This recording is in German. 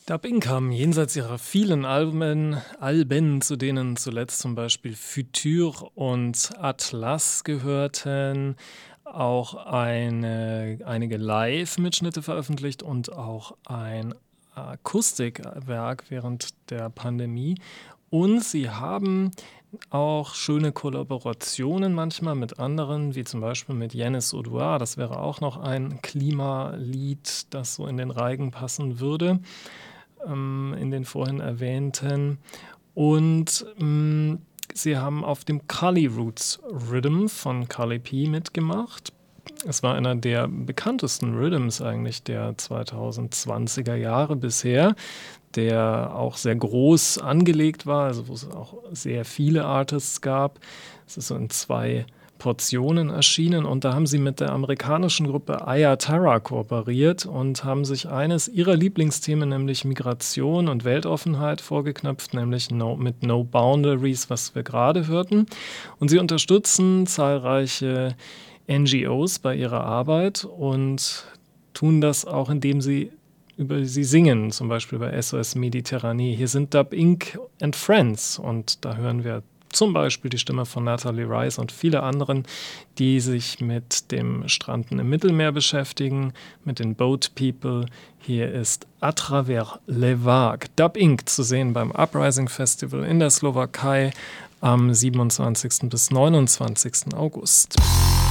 Dub Inc. haben jenseits ihrer vielen Alben, zu denen zuletzt zum Beispiel Future und Atlas gehörten, auch einige Live-Mitschnitte veröffentlicht und auch ein Akustikwerk während der Pandemie. Und sie haben auch schöne Kollaborationen manchmal mit anderen, wie zum Beispiel mit Yannis Audouard. Das wäre auch noch ein Klimalied, das so in den Reigen passen würde, in den vorhin erwähnten. Und sie haben auf dem Kali Roots Rhythm von Carly P mitgemacht. Es war einer der bekanntesten Rhythms eigentlich der 2020er Jahre bisher, der auch sehr groß angelegt war, also wo es auch sehr viele Artists gab. Es ist so in 2 Portionen erschienen und da haben sie mit der amerikanischen Gruppe Ayatara kooperiert und haben sich eines ihrer Lieblingsthemen, nämlich Migration und Weltoffenheit, vorgeknöpft, nämlich mit No Boundaries, was wir gerade hörten. Und sie unterstützen zahlreiche NGOs bei ihrer Arbeit und tun das auch, indem sie über sie singen, zum Beispiel bei SOS Mediterranee. Hier sind Dub Inc. and Friends und da hören wir zum Beispiel die Stimme von Natalie Rice und viele anderen, die sich mit dem Stranden im Mittelmeer beschäftigen, mit den Boat People. Hier ist A travers les vagues, Dub Inc. zu sehen beim Uprising Festival in der Slowakei am 27. bis 29. August.